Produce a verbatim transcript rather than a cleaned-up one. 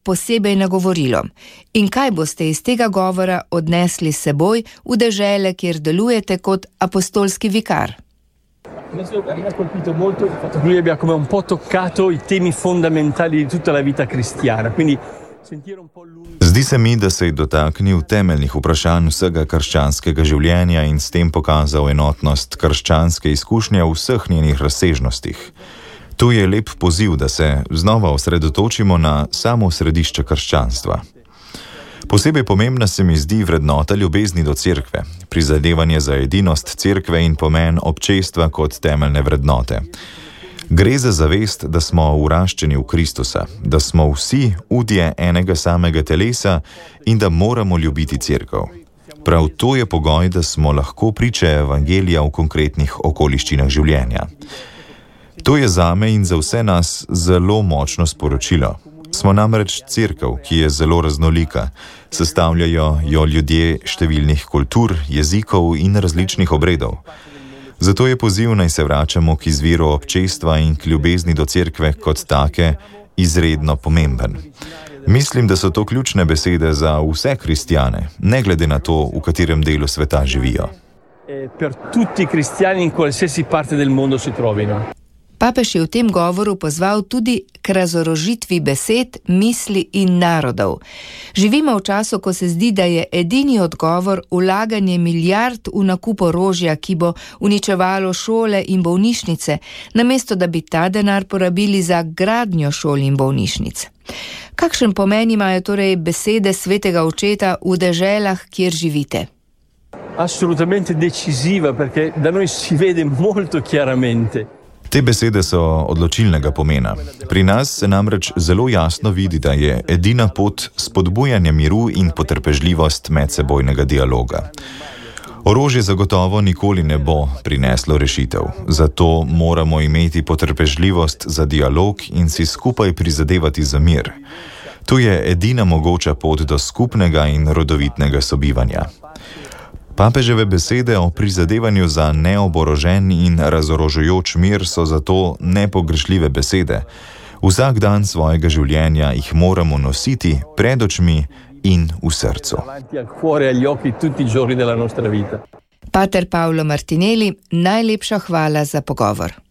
posebej nagovorilo? In kaj boste iz tega govora odnesli s seboj v dežele, kjer delujete kot apostolski vikar? Mi ha colpito molto il fatto che lui abbia come un po' toccato i temi fondamentali di tutta la vita cristiana, quindi sentire un po' lui. Zdi se mi, da se je dotaknil temeljnih vprašanj vsega krščanskega življenja in s tem pokazal enotnost krščanske izkušnje v vseh njenih razsežnostih. Tu je lep poziv, da se znova osredotočimo na samo središče krščanstva. Posebej pomembna se mi zdi vrednota ljubezni do cerkve, prizadevanje za edinost cerkve in pomen občestva kot temeljne vrednote. Gre za zavest, da smo vraščeni v Kristusa, da smo vsi udje enega samega telesa in da moramo ljubiti cerkev. Prav to je pogoj, da smo lahko priče evangelija v konkretnih okoliščinah življenja. To je zame in za vse nas zelo močno sporočilo. Smo namreč cerkev, ki je zelo raznolika, sestavljajo jo ljudje številnih kultur, jezikov in različnih obredov. Zato je poziv, naj se vračamo k izviru občestva in k ljubezni do cerkve kot take izredno pomemben. Mislim, da so to ključne besede za vse kristjane, ne glede na to, v katerem delu sveta živijo. Per tutti i cristiani in qualsiasi parte del mondo si trovino. Papež je v tem govoru pozval tudi k razorožitvi besed, misli in narodov. Živimo v času, ko se zdi, da je edini odgovor vlaganje milijard v nakup orožja, ki bo uničevalo šole in bolnišnice, namesto da bi ta denar porabili za gradnjo šol in bolnišnic. Kakšen pomen imajo torej besede svetega očeta v deželah, kjer živite? Assolutamente decisiva, perché da noi si vede molto chiaramente. Te besede so odločilnega pomena. Pri nas se namreč zelo jasno vidi, da je edina pot spodbujanja miru in potrpežljivost medsebojnega dialoga. Orožje zagotovo nikoli ne bo prineslo rešitev, zato moramo imeti potrpežljivost za dialog in si skupaj prizadevati za mir. To je edina mogoča pot do skupnega in rodovitnega sobivanja. Papeževe besede o prizadevanju za neoborožen in razorožujoč mir so zato nepogrešljive besede. Vsak dan svojega življenja jih moramo nositi pred očmi in v srcu. Pater Paolo Martinelli, najlepša hvala za pogovor.